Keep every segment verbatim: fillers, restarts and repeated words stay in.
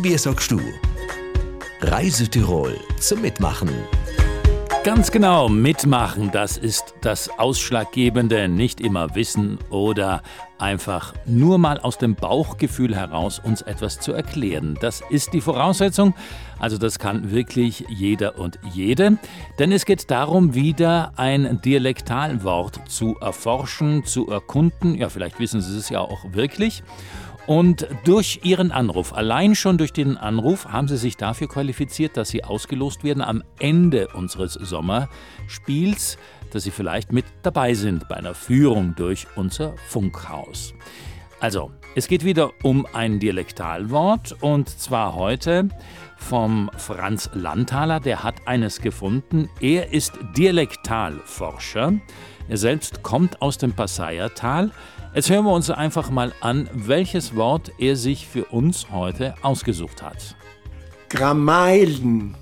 Wie sagst du? Reise Tirol zum Mitmachen. Ganz genau, mitmachen, das ist das Ausschlaggebende, nicht immer wissen oder einfach nur mal aus dem Bauchgefühl heraus uns etwas zu erklären. Das ist die Voraussetzung, also das kann wirklich jeder und jede, denn es geht darum, wieder ein Dialektalwort zu erforschen, zu erkunden, ja vielleicht wissen Sie es ja auch wirklich. Und durch Ihren Anruf, allein schon durch den Anruf, haben Sie sich dafür qualifiziert, dass Sie ausgelost werden am Ende unseres Sommerspiels, dass Sie vielleicht mit dabei sind bei einer Führung durch unser Funkhaus. Also, es geht wieder um ein Dialektalwort und zwar heute vom Franz Landthaler, der hat eines gefunden. Er ist Dialektalforscher, er selbst kommt aus dem Passayertal. Jetzt hören wir uns einfach mal an, welches Wort er sich für uns heute ausgesucht hat. Grammeilen.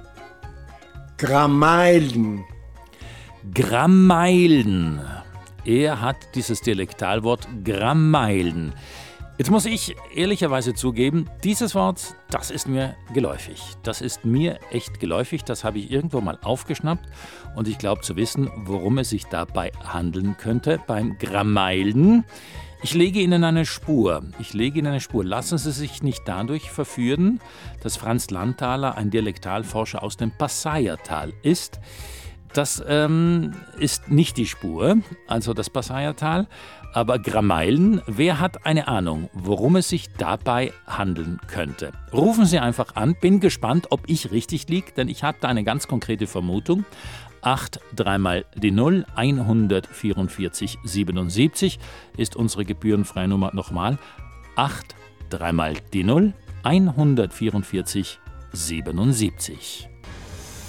Grammeilen. Grammeilen. Er hat dieses Dialektalwort Grammeilen. Jetzt muss ich ehrlicherweise zugeben, dieses Wort, das ist mir geläufig. Das ist mir echt geläufig, das habe ich irgendwo mal aufgeschnappt und ich glaube zu wissen, worum es sich dabei handeln könnte beim Grammeilen. Ich lege Ihnen eine Spur. Ich lege Ihnen eine Spur. Lassen Sie sich nicht dadurch verführen, dass Franz Landthaler ein Dialektalforscher aus dem Passayertal ist. Das ähm, ist nicht die Spur, also das Passayertal, aber Grammeilen, wer hat eine Ahnung, worum es sich dabei handeln könnte? Rufen Sie einfach an, bin gespannt, ob ich richtig liege, denn ich habe da eine ganz konkrete Vermutung. acht dreimal die null, hundertvierundvierzig siebenundsiebzig ist unsere gebührenfreie Nummer nochmal. acht dreimal die null, hundertvierundvierzig siebenundsiebzig.